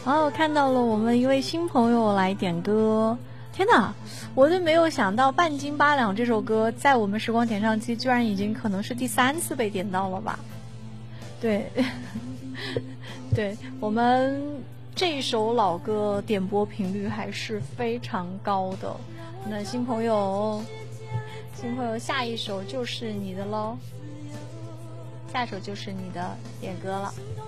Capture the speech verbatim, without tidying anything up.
哦，看到了我们一位新朋友来点歌。天哪，我都没有想到半斤八两这首歌在我们时光点唱机居然已经可能是第三次被点到了吧。对对，我们这首老歌点播频率还是非常高的。那新朋友新朋友下一首就是你的咯，下首就是你的点歌了。